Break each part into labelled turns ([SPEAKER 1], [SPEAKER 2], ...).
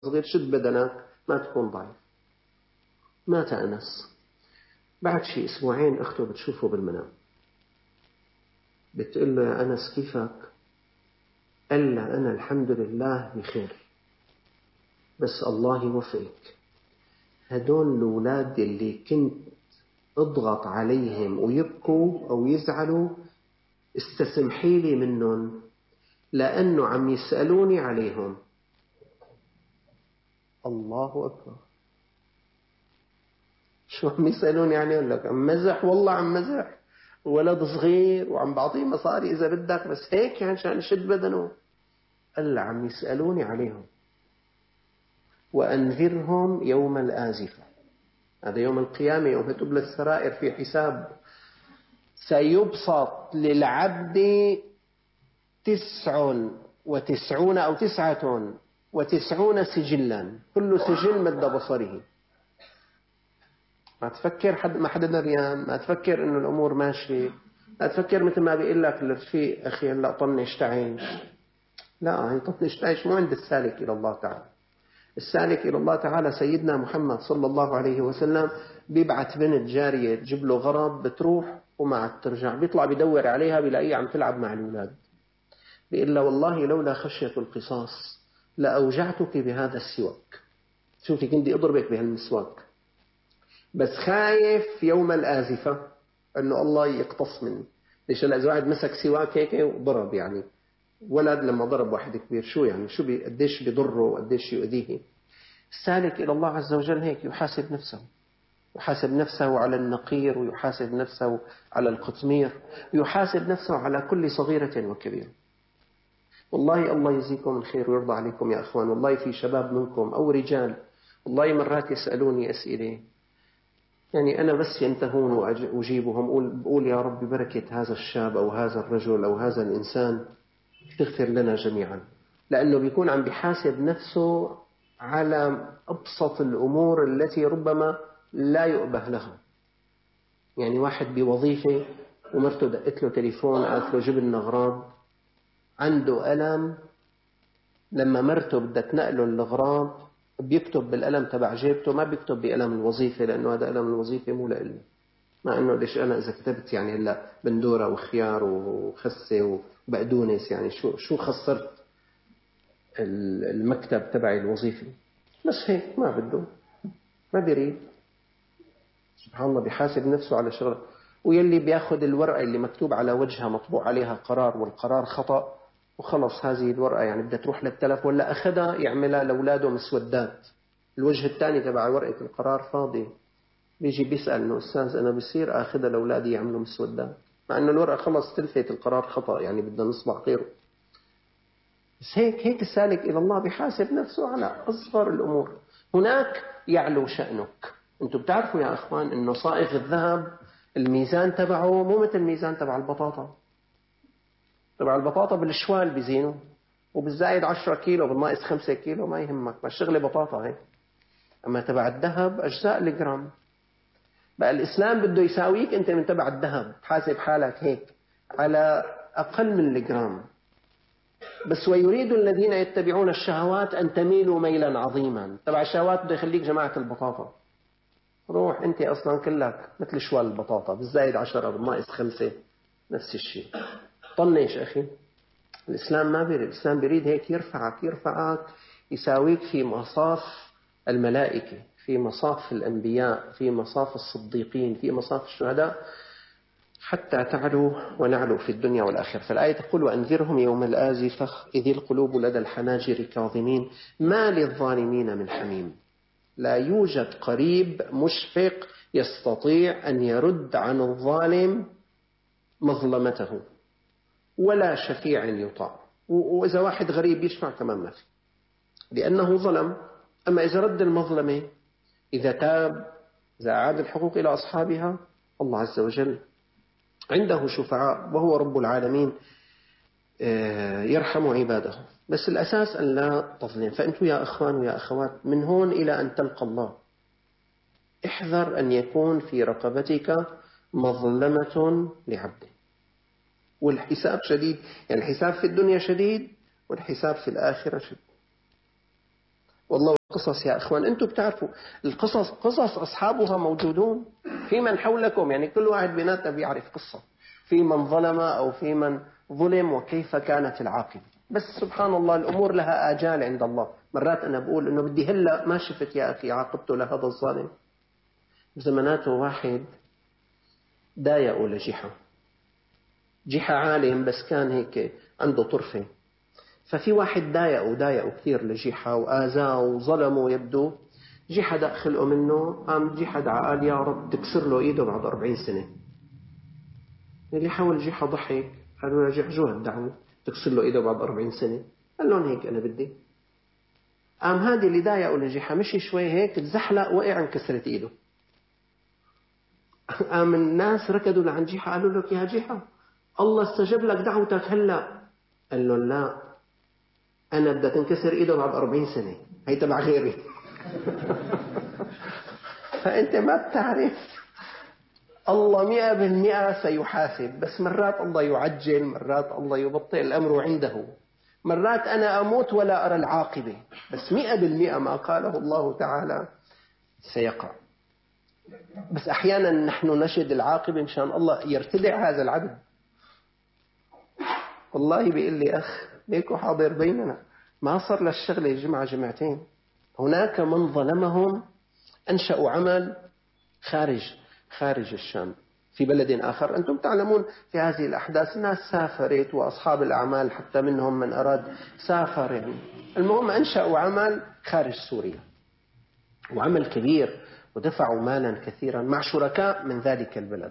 [SPEAKER 1] صغير شد بدنك ما تكون ضعيف. مات أنس. بعد شي أسبوعين أخته بتشوفه بالمنام، بتقول له يا أنس كيفك؟ قال له أنا الحمد لله بخير، بس الله يوفقك. هدول الأولاد اللي كنت اضغط عليهم ويبكوا أو يزعلوا استسمحي لي منهم، لأنه عم يسألوني عليهم. الله أكبر. شو عم يسألوني عليه؟ يقول لك عم مزح، والله عم مزح، ولد صغير وعم بعطيه مصاري إذا بدك، بس هيك يعني عشان يشد بدنه. قال عم يسألوني عليهم. وأنذرهم يوم الآزفة، هذا يوم القيامة، يوم تبلى السرائر، في حساب. سيبسط للعبد 99 أو 99 سجلا، كل سجل مد بصره. ما تفكر ما حدا دريان، ما تفكر انه الامور ماشيه، لا تفكر مثل ما بيقول لك الرفيق اخي هلا طنش تعيش. لا، هي طنش تعيش مو عند السالك الى الله تعالى. السالك الى الله تعالى سيدنا محمد صلى الله عليه وسلم بيبعث بنت جاريه تجيب له غرض، بتروح وما عاد ترجع، بيطلع بدور عليها بيلاقيها عم تلعب مع الاولاد، بيقول له والله لولا خشيه القصاص لاوجعتك بهذا السواك. شوفي كنت اضربك بهالمسواك، بس خايف يوم الآزفة أنه الله يقتص مني. ليش؟ هلا إذا واحد مسك سواك هيك وضرب، يعني ولد لما ضرب واحد كبير شو يعني، شو قديش بيضره وقديش يؤذيه. السالك إلى الله عز وجل هيك يحاسب نفسه، يحاسب نفسه على النقير، ويحاسب نفسه على القطمير، ويحاسب نفسه على كل صغيرة وكبيرة. والله الله يجزيكم الخير ويرضى عليكم يا أخوان. والله في شباب منكم أو رجال والله مرات يسألوني أسئلة، يعني أنا بس ينتهون وأجيبهم، بقول يا رب بركة هذا الشاب أو هذا الرجل أو هذا الإنسان، تغفر لنا جميعا. لأنه بيكون عم بيحاسب نفسه على أبسط الأمور التي ربما لا يؤبه لها. يعني واحد بوظيفة ومرته دقت له تليفون قالت له جيب لنا أغراض، عنده ألم، لما مرته بدها تنقله الأغراض بيكتب بالقلم تبع جيبته، ما بيكتب بقلم الوظيفة، لأنه هذا قلم الوظيفة مو لإله. مع انه ليش انا اذا كتبت يعني هلا بندوره وخيار وخسه وبقدونس، يعني شو خسرت المكتب تبعي الوظيفي؟ بس هيك ما بده، ما بيريد. سبحان الله بيحاسب نفسه على شغله. ويلي بياخذ الورقه اللي مكتوب على وجهها مطبوع عليها قرار والقرار خطأ وخلص هذه الورقه يعني بدها تروح للتلف، ولا اخذها يعملها لاولاده مسودات، الوجه الثاني تبع ورقه القرار فاضي، بيجي بيسأل إنه أستاذ أنا بصير آخذها لأولادي يعملوا مسودات، مع إنه الورقة خلص تلفت القرار خطأ، يعني بدنا نصبح غيره. بس هيك السالك إلى الله بيحاسب نفسه على أصغر الأمور. هناك يعلو شأنك. أنتم بتعرفوا يا أخوان إنه صائغ الذهب الميزان تبعه مو مثل الميزان تبع البطاطا. تبع البطاطا بالشوال بيزينه، وبالزايد 10 كيلو بالناقص 5 كيلو ما يهمك، ما الشغلة بطاطا هيك. أما تبع الذهب أجزاء الجرام. بقى الإسلام بده يساويك أنت من تبع الذهب، تحاسب حالك هيك على أقل من الجرام. بس ويريد الذين يتبعون الشهوات أن تميلوا ميلا عظيما. تبع الشهوات بده يخليك جماعة البطاطا، روح أنت أصلا كلك مثل شوال البطاطا بالزايد 10 بالناقص 5 نفس الشيء. طنش أخي. الإسلام ما بيريد، الإسلام بيريد هيك يرفعك يساويك في مصاف الملائكة، في مصاف الأنبياء، في مصاف الصديقين، في مصاف الشهداء، حتى تعلو ونعلو في الدنيا والآخرة. فالآية تقول وأنذرهم يوم الآزفة إذ القلوب لدى الحناجر كاظمين ما للظالمين من حميم. لا يوجد قريب مشفق يستطيع أن يرد عن الظالم مظلمته، ولا شفيع يطاع. وإذا واحد غريب يشفع كمان ما في، لأنه ظلم. أما إذا رد المظلمة، إذا تاب، إذا أعاد الحقوق إلى أصحابها، الله عز وجل عنده شفعاء وهو رب العالمين يرحم عباده. بس الأساس أن لا تظلم. فأنتم يا أخوان ويا أخوات من هون إلى أن تلقى الله احذر أن يكون في رقبتك مظلمة لعبده. والحساب شديد، يعني الحساب في الدنيا شديد والحساب في الآخرة شديد. والله قصص يا إخوان، أنتم بتعرفوا القصص، قصص أصحابها موجودون في من حولكم، يعني كل واحد بيناتنا بيعرف قصة في من ظلم أو في من ظلم وكيف كانت العاقبة. بس سبحان الله الأمور لها آجال عند الله. مرات أنا بقول إنه بدي هلأ ما شفت يا أخي عاقبته لهذا الظالم. بزماناته واحد ضايقوا لجحا، جحا عالم بس كان هيك عنده طرفة، ففي واحد ضايقوا كثير لجحا وآذاه وظلمه يبدو. جحا دق خلقه منه، قام جحا دعا قال يا رب تكسر له ايده بعد 40 سنة. اللي حاول جحا ضحك، قالوا له جحا شو هالدعوة تكسر له ايده بعد 40 سنة؟ قال لهم هيك أنا بدي. قام هادي اللي ضايقوا لجحا مشي شوي هيك تزحلق وقع انكسرت ايده. قام الناس ركضوا لعند جحا قالوا لك يا جحا الله استجاب لك دعوتك هلا. قال له لا، أنا بدها تنكسر إيده بعد 40 سنة، هي تبع غيري. فأنت ما بتعرف، الله 100% سيحاسب، بس مرات الله يعجل، مرات الله يبطئ الأمر عنده، مرات أنا أموت ولا أرى العاقبة، بس 100% ما قاله الله تعالى سيقع. بس أحيانا نحن نشهد العاقبة مشان الله يرتدع هذا العبد. والله بيقول لي أخ ليكو حاضر بيننا، ما صار للشغلة جمعة جمعتين، هناك من ظلمهم أنشأوا عمل خارج الشام في بلد آخر. أنتم تعلمون في هذه الأحداث ناس سافرت وأصحاب الأعمال حتى منهم من أراد سافر، يعني المهم أنشأوا عمل خارج سوريا وعمل كبير ودفعوا مالا كثيرا مع شركاء من ذلك البلد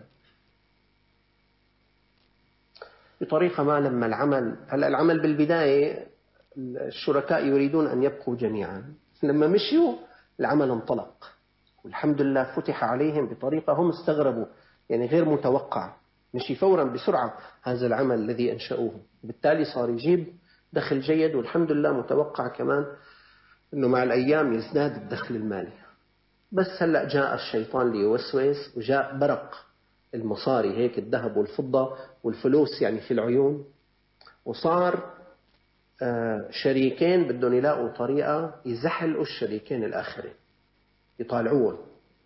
[SPEAKER 1] بطريقة ما. لما العمل بالبداية الشركاء يريدون أن يبقوا جميعا، لما مشيوا العمل انطلق والحمد لله فتح عليهم بطريقة هم استغربوا، يعني غير متوقع، مشي فورا بسرعة هذا العمل الذي أنشأوه، بالتالي صار يجيب دخل جيد، والحمد لله متوقع كمان أنه مع الأيام يزداد الدخل المالي. بس هلأ جاء الشيطان ليوسوس وجاء برق المصاري هيك، الذهب والفضة والفلوس يعني في العيون، وصار شريكين بدهم يلاقوا طريقة يزحلقوا الشريكين الآخرين، يطالعون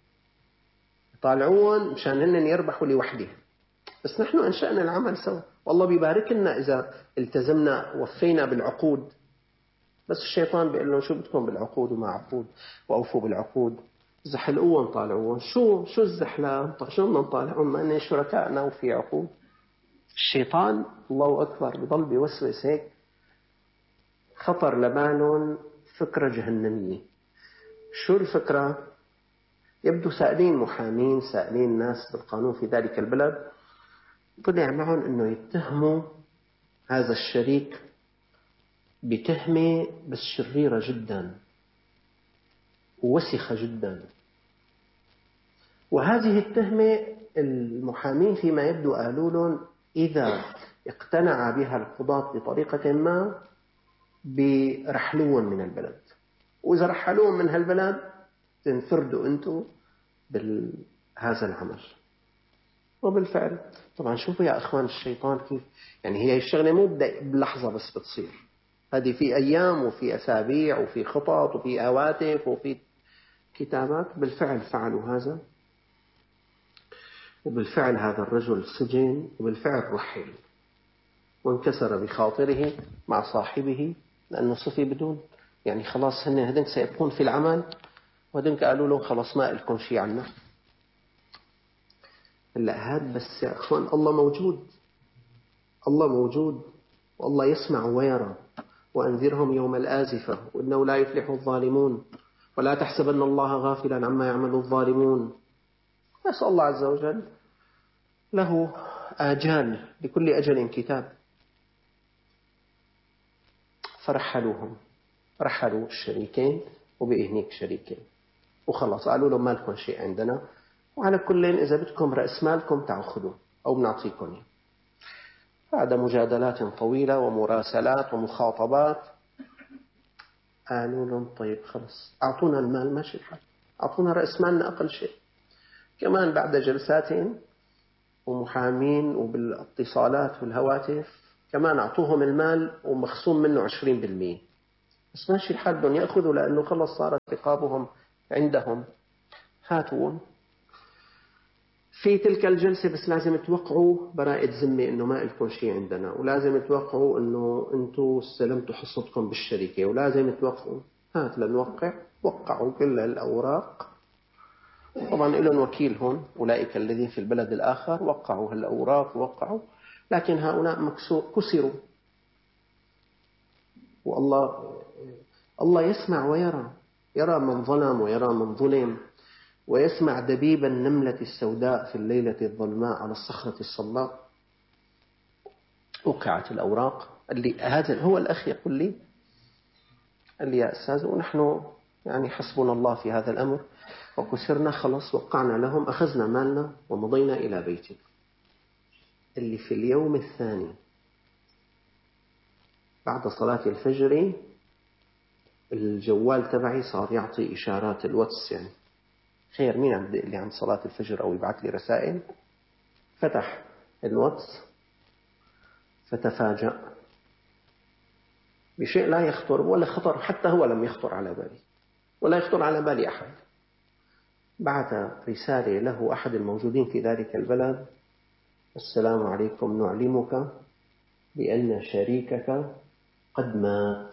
[SPEAKER 1] مشان هن يربحوا لوحدهم. بس نحن أنشأنا العمل سوا، والله بيبارك لنا إذا التزمنا وفينا بالعقود. بس الشيطان بيقول لهم شو بدكم بالعقود وما عقود، وأوفوا بالعقود، زحلقوهم طالعوهم. شو الزحلقة؟ شو بدنا نطالعهم ما إن شركائنا وفي عقود؟ الشيطان الله أكبر بضل بيوسوس هيك، خطر لبالهم فكرة جهنمية. شو الفكرة؟ يبدو سائلين محامين، سائلين ناس بالقانون في ذلك البلد، طلع معهم أنه يتهموا هذا الشريك بتهمة بس شريرة جدا ووسخة جدا. وهذه التهمة المحامين فيما يبدو قالوا لهم إذا اقتنع بها القضاة بطريقة ما برحلون من البلد، وإذا رحلون من هالبلد تنفردوا أنتم بهذا العمل. وبالفعل طبعا شوفوا يا أخوان الشيطان كيف، يعني هي الشغلة مو بلحظة بس بتصير، هذه في أيام وفي أسابيع وفي خطط وفي هواتف وفي كتابات. بالفعل فعلوا هذا، وبالفعل هذا الرجل سجن، وبالفعل رحل وانكسر بخاطره مع صاحبه، لأنه صفي بدون، يعني خلاص هذين سيبقون في العمل، وهذين قالوا له خلاص ما لكم شيء عنا. لا هذا بس يا أخوان الله موجود، الله موجود، والله يسمع ويرى. وأنذرهم يوم الآزفة وإنه لا يفلح الظالمون ولا تحسبن الله غافلا عما يعمل الظالمون. نسأل الله عز وجل له آجال، لكل أجل كتاب. فرحلوهم، رحلوا الشريكين وبإهنيك شريكين، وخلاص قالوا لهم ما لكم شيء عندنا، وعلى كل إذا بدكم رأس مالكم تأخذوا أو بنعطيكم. بعد مجادلات طويلة ومراسلات ومخاطبات قالوا لهم طيب خلص أعطونا المال ماشي الحال، أعطونا رأس مالنا أقل شيء. كمان بعد جلسات ومحامين وبالاتصالات والهواتف كمان أعطوهم المال ومخصوم منه 20%، بس ماشي الحال بدهم يأخذوا لأنه خلص صارت رقابهم عندهم. هاتوا في تلك الجلسة، بس لازم توقعوا براءة ذمة إنه ما إلكم شيء عندنا، ولازم توقعوا إنه أنتوا استلمتوا حصتكم بالشركة، ولازم توقعوا. هات لنوقع. وقعوا كل الأوراق. طبعا لهم وكيل هون، أولئك الذين في البلد الآخر وقعوا هالأوراق ووقعوا، لكن هؤلاء كسروا. الله يسمع ويرى، يرى من ظلم ويرى من ظلم، ويسمع دبيب النملة السوداء في الليلة الظلماء على الصخرة الصلباء. وقعت الأوراق. هذا هو الأخ يقول لي، قال لي يا أستاذ، ونحن يعني حسبنا الله في هذا الأمر، وكسرنا خلص، وقعنا لهم، أخذنا مالنا ومضينا إلى بيتنا. اللي في اليوم الثاني بعد صلاة الفجر الجوال تبعي صار يعطي إشارات الواتس، يعني خير مين عم بدق لي عند صلاة الفجر أو يبعث لي رسائل. فتح الواتس فتفاجأ بشيء لا يخطر ولا خطر، حتى هو لم يخطر على بالي ولا يخطر على بالي أحد. بعث رسالة له أحد الموجودين في ذلك البلد: السلام عليكم، نعلمك بأن شريكك قد مات،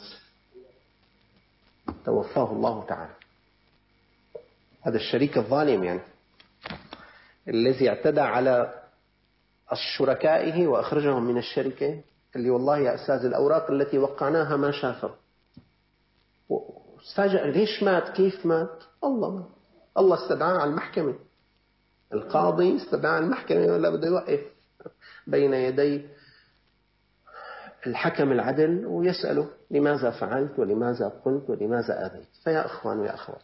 [SPEAKER 1] توفاه الله تعالى. هذا الشريك الظالم يعني الذي اعتدى على شركائه وأخرجهم من الشركة، اللي والله يا أستاذ الأوراق التي وقعناها ما شافه. استفاجأ، ليش مات؟ كيف مات؟ الله استدعاه على المحكمة. القاضي استدعاه على المحكمة، ولا بده يوقف بين يدي الحكم العدل ويسأله لماذا فعلت ولماذا قلت ولماذا آذيت. فيا أخوان ويا أخوات،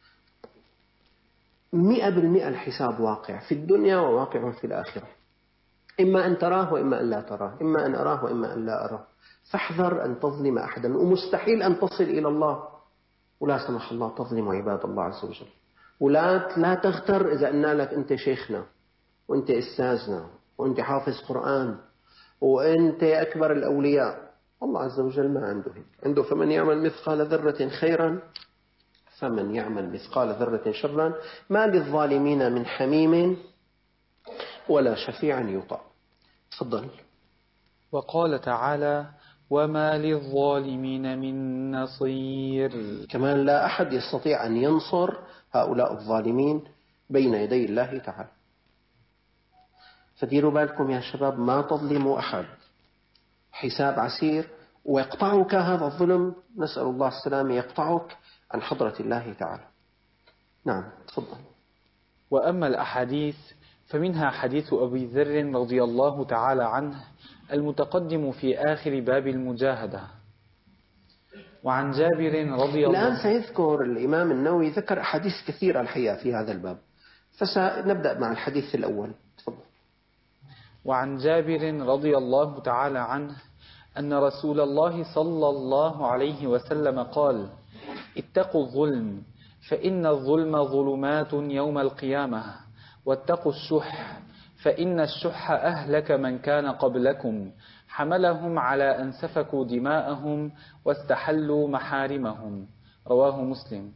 [SPEAKER 1] 100% الحساب واقع في الدنيا وواقع في الآخرة، إما أن تراه وإما أن لا تراه، إما أن أراه وإما أن لا أراه. فاحذر أن تظلم أحدا، ومستحيل أن تصل إلى الله ولا سمح الله تظلم عباد الله عز وجل. لا تغتر إذا قلنا لك أنت شيخنا وأنت أستاذنا وأنت حافظ قرآن وأنت أكبر الأولياء. الله عز وجل ما عنده هيك، عنده فمن يعمل مثقال ذرة خيرا فمن يعمل مثقال ذرة شرا ما للظالمين من حميم ولا شفيع يطاع. تفضل.
[SPEAKER 2] وقال تعالى: وما للظالمين من نصير.
[SPEAKER 1] كمان لا أحد يستطيع أن ينصر هؤلاء الظالمين بين يدي الله تعالى. فديروا بالكم يا شباب، ما تظلموا أحد، حساب عسير، ويقطعك هذا الظلم، نسأل الله السلامة، يقطعك عن حضرة الله تعالى. نعم تفضل.
[SPEAKER 2] وأما الأحاديث فمنها حديث أبي ذر رضي الله تعالى عنه المتقدم في آخر باب المجاهدة. وعن جابر رضي الله.
[SPEAKER 1] الآن سيذكر الإمام النووي ذكر أحاديث كثيرة الحقيقة في هذا الباب، فسنبدأ مع الحديث الأول. تفضل.
[SPEAKER 2] وعن جابر رضي الله تعالى عنه أن رسول الله صلى الله عليه وسلم قال: اتقوا الظلم فإن الظلم ظلمات يوم القيامة، واتقوا الشح فإن الشح أهلك من كان قبلكم، حملهم على أن سفكوا دماءهم واستحلوا محارمهم. رواه مسلم.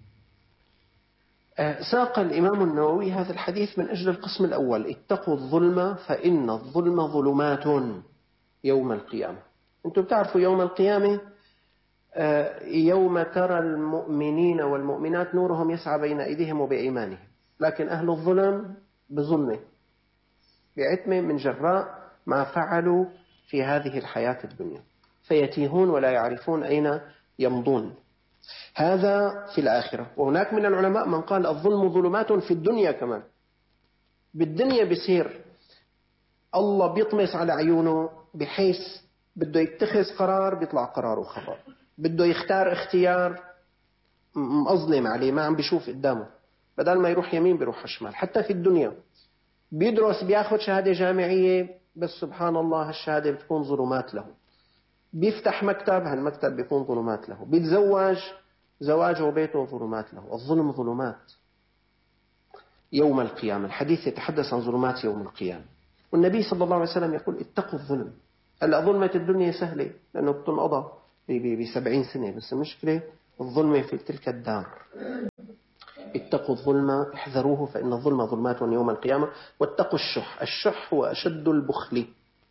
[SPEAKER 1] ساق الإمام النووي هذا الحديث من أجل القسم الأول: اتقوا الظلم فإن الظلم ظلمات يوم القيامة. أنتم بتعرفوا يوم القيامة يوم ترى المؤمنين والمؤمنات نورهم يسعى بين أيديهم وبأيمانهم، لكن أهل الظلم بظلمه بعتمه من جراء ما فعلوا في هذه الحياة الدنيا، فيتيهون ولا يعرفون أين يمضون. هذا في الآخرة. وهناك من العلماء من قال الظلم ظلمات في الدنيا كمان. بالدنيا بيصير الله بيطمس على عيونه، بحيث بده يتخذ قرار بيطلع قراره خطأ، بده يختار اختيار مظلم عليه، ما عم بيشوف قدامه، بدل ما يروح يمين بيروح شمال. حتى في الدنيا بيدرس، بياخد شهادة جامعية، بس سبحان الله هالشهادة بتكون ظلمات له. بيفتح مكتب، هالمكتب بيكون ظلمات له. بيتزوج، زواجه وبيته ظلمات له. الظلم ظلمات يوم القيامة. الحديث يتحدث عن ظلمات يوم القيامة، والنبي صلى الله عليه وسلم يقول اتقوا الظلم. هلا ظلمة الدنيا سهلة لأنه بتنقضى ب70 سنة، بس المشكلة الظلم في تلك الدار. اتقوا الظلم احذروه فإن الظلم ظلمات يوم القيامة. واتقوا الشح. الشح هو أشد البخل،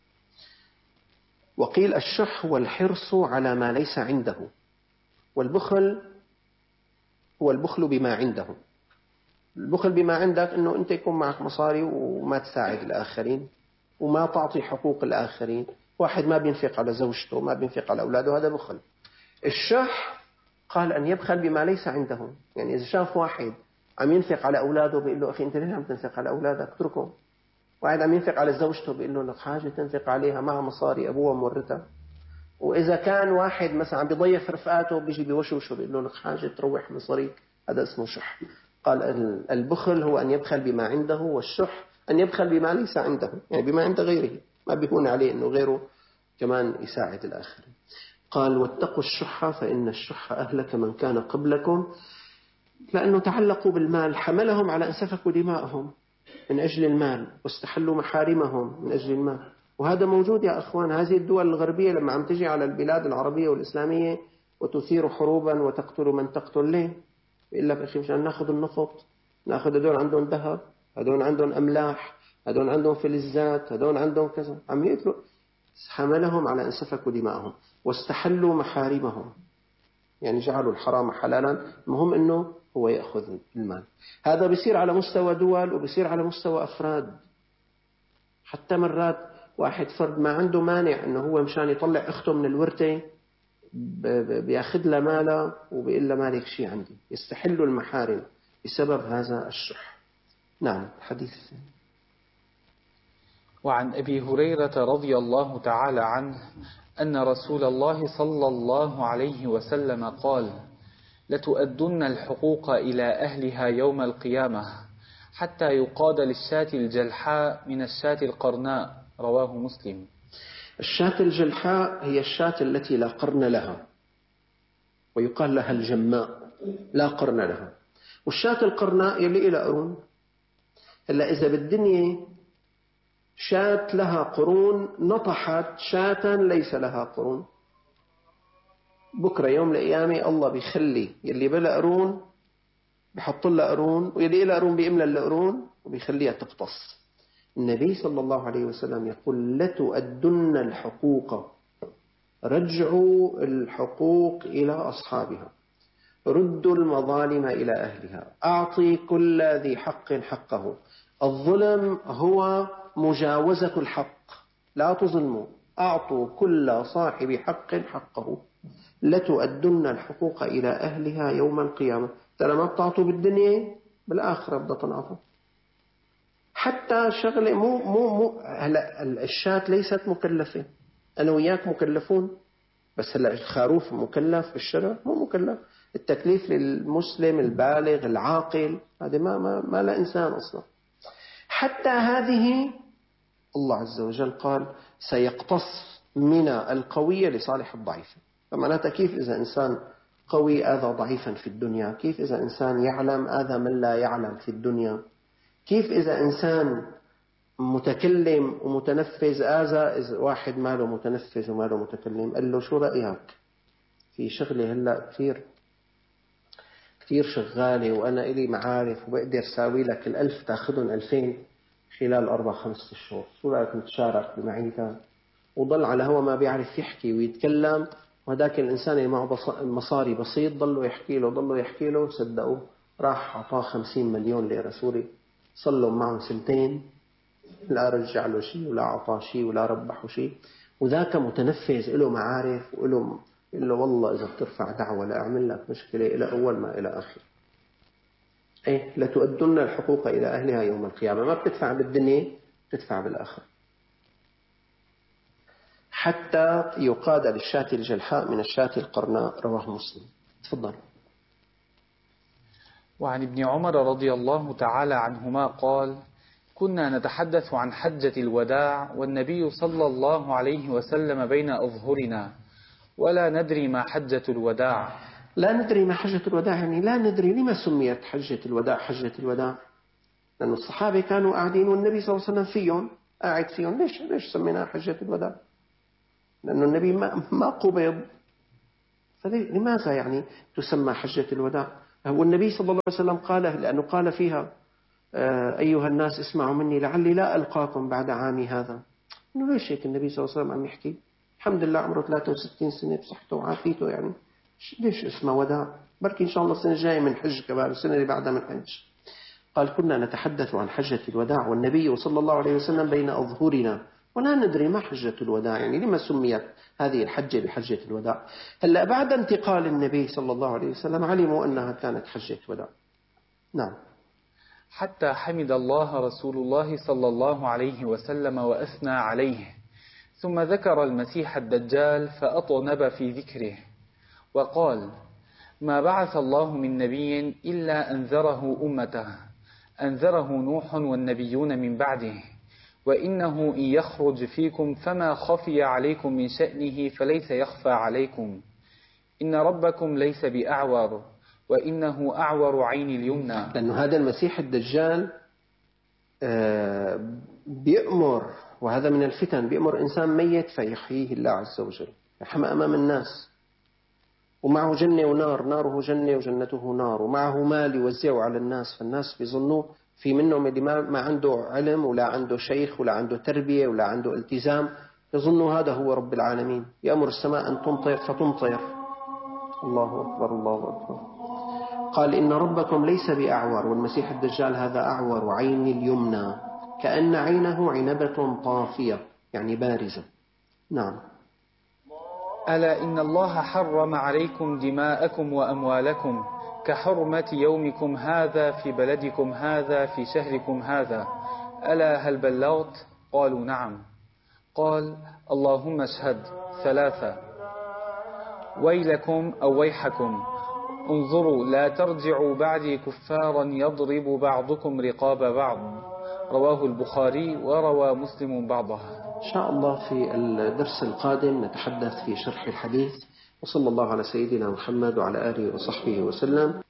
[SPEAKER 1] وقيل الشح هو الحرص على ما ليس عنده، والبخل هو البخل بما عنده. البخل بما عندك أنه أنت يكون معك مصاري وما تساعد الآخرين وما تعطي حقوق الآخرين. واحد ما بينفق على زوجته، ما بينفق على أولاده، هذا بخل. الشح قال أن يبخل بما ليس عنده. يعني إذا شاف واحد عم ينفق على أولاده بيقول له أخي أنت ليه عم تنفق على أولادك؟ اتركه. واحد عم ينفق على زوجته بيقول له لك حاجة تنفق عليها، معها مصاري أبوها مورثها. وإذا كان واحد مثلا عم بيضيف رفقاته بيجي بيوشوشه بيقول له لك حاجة تروح مصاريك، هذا اسمه شح. قال البخل هو أن يبخل بما عنده، والشح أن يبخل بما ليس عنده، يعني بما عند غيره، ما بيهون عليه أنه غيره كمان يساعد الآخرين. قال واتقوا الشح فإن الشح أهلك من كان قبلكم، لأنه تعلقوا بالمال، حملهم على أن سفكوا دماءهم من أجل المال واستحلوا محارمهم من أجل المال. وهذا موجود يا أخوان. هذه الدول الغربية لما عم تجي على البلاد العربية والإسلامية وتثير حروبا وتقتل من تقتل، ليه؟ بيقول لك أخي مشان ناخذ النفط، ناخذ هدول عندهم ذهب، هدول عندهم أملاح، هدول عندهم فلزات، هدول عندهم كذا، عم يقتلوا. حملهم على أن سفكوا دماءهم واستحلوا محارمهم، يعني جعلوا الحرام حلالا، المهم أنه هو يأخذ المال. هذا بيصير على مستوى دول وبيصير على مستوى أفراد. حتى مرات واحد فرد ما عنده مانع أنه هو مشان يطلع أخته من الورثة بياخذ لها مالها وبيقول لها مالك شيء عندي، يستحلوا المحارم بسبب هذا الشح. نعم. حديث.
[SPEAKER 2] وعن أبي هريرة رضي الله تعالى عنه أن رسول الله صلى الله عليه وسلم قال: لتؤدن الحقوق إلى أهلها يوم القيامة حتى يقاد للشاة الجلحاء من الشاة القرناء. رواه مسلم.
[SPEAKER 1] الشاة الجلحاء هي الشاة التي لا قرن لها، ويقال لها الجماء، لا قرن لها. والشاة القرناء يلي إلى قرون. إلا إذا بالدنيا شاة لها قرون نطحت شاة ليس لها قرون، بكرة يوم القيامة الله بيخلي يلي بلا قرون بحط لها قرون، ويلي إلى قرون بيملى القرون وبيخليها تقتص. النبي صلى الله عليه وسلم يقول: لتؤدن الحقوق، رجعوا الحقوق إلى أصحابها، ردوا المظالم إلى أهلها، أعطي كل ذي حق حقه. الظلم هو مجاوزة الحق، لا تظلموا، أعطوا كل صاحب حق حقه. لتؤدن الحقوق إلى أهلها يوم القيامة. ترى ما بتعطوا بالدنيا، بالآخرة بدها تنعطوا. حتى شغلة مو هلا الشاة ليست مكلفة، أنا وياك مكلفون، بس هلا الخروف مكلف بالشرع؟ مو مكلف. التكليف للمسلم البالغ العاقل، هذا ما لا إنسان أصلا. حتى هذه الله عز وجل قال: سيقتص من القوي لصالح الضعيف. فمعناتها كيف إذا إنسان قوي آذى ضعيفا في الدنيا، كيف إذا إنسان يعلم آذى من لا يعلم في الدنيا، كيف إذا إنسان متكلم ومتنفذ آذى إذا واحد ماله متنفذ وماله متكلم. قال له: شو رأيك في شغلة هلأ كثير شغالة وأنا إلي معارف وبقدر ساوي لك 1000 تاخذهم 2000 خلال 4-5 شهور، شو رأيك نتشارك معي؟ وضل على هو ما بيعرف يحكي ويتكلم، وهذاك الإنسان اللي معه مصاري بسيط ضلوا يحكي له صدقوه. راح أعطاه 50 مليون ليرة سوري، صلوا معه 2 سنين، لا رجع له شيء ولا أعطاه شيء ولا ربحه شيء. وذاك متنفذ له معارف وله يقول له: والله إذا بترفع دعوة لا أعمل لك مشكلة إلى أول ما إلى آخر. إيه، لتؤدن الحقوق إلى أهلها يوم القيامة. ما بتدفع بالدنيا، بتدفع بالآخر. حتى يقاد للشاة الجلحاء من الشاة القرناء. رواه مسلم. تفضل.
[SPEAKER 2] وعن ابن عمر رضي الله تعالى عنهما قال: كنا نتحدث عن حجة الوداع والنبي صلى الله عليه وسلم بين أظهرنا ولا ندري ما حجة الوداع.
[SPEAKER 1] لا ندري ما حجة الوداع، يعني لا ندري لما سميت حجة الوداع حجة الوداع. لأن الصحابة كانوا قاعدين والنبي صلى الله عليه وسلم فيهم، قاعد فيهم. ليش سميناها حجة الوداع؟ لأنه النبي ما قبض، فلماذا يعني تسمى حجة الوداع؟ والنبي صلى الله عليه وسلم قال، لأنه قال فيها أيها الناس اسمعوا مني لعلي لا ألقاكم بعد عامي هذا. إنه ليش هيك النبي صلى الله عليه وسلم عم يحكي؟ الحمد لله عمره 63 سنة بصحته وعافيته، يعني ليش اسمه وداع؟ بركي إن شاء الله السنة الجاية من حج كمان، السنة اللي بعدها من حج. قال كنا نتحدث عن حجة الوداع والنبي صلى الله عليه وسلم بين أظهرنا ولا ندري ما حجة الوداع، يعني لما سميت هذه الحجة بحجة الوداع؟ هلأ بعد انتقال النبي صلى الله عليه وسلم علموا أنها كانت حجة وداع. نعم.
[SPEAKER 2] حتى حمد الله رسول الله صلى الله عليه وسلم وأثنى عليه، ثم ذكر المسيح الدجال فأطنب في ذكره وقال: ما بعث الله من نبي إلا أنذره أمته، أنذره نوح والنبيون من بعده، وإنه إن يخرج فيكم فما خفي عليكم من شأنه فليس يخفى عليكم، إن ربكم ليس بأعور، وإنه أعور عين اليمنى.
[SPEAKER 1] لأنه هذا المسيح الدجال بيأمر، وهذا من الفتن، بيأمر إنسان ميت فيحييه الله عز وجل، يحمى أمام الناس، ومعه جنة ونار، ناره جنة وجنته نار، ومعه مال يوزعه على الناس، فالناس بيظنوا في منهم اللي ما عنده علم ولا عنده شيخ ولا عنده تربية ولا عنده التزام، يظنوا هذا هو رب العالمين، يأمر السماء أن تمطر فتمطر. الله أكبر الله أكبر. قال إن ربكم ليس بأعور، والمسيح الدجال هذا أعور عين اليمنى، كأن عينه عنبة طافية يعني بارزة. نعم.
[SPEAKER 2] ألا إن الله حرم عليكم دماءكم وأموالكم كحرمة يومكم هذا في بلدكم هذا في شهركم هذا، ألا هل بلغت؟ قالوا نعم. قال: اللهم اشهد. 3. ويلكم أو ويحكم، انظروا لا ترجعوا بعدي كفارا يضرب بعضكم رقاب بعض. رواه البخاري وروى مسلم بعضها.
[SPEAKER 1] إن شاء الله في الدرس القادم نتحدث في شرح الحديث، وصلى الله على سيدنا محمد وعلى آله وصحبه وسلم.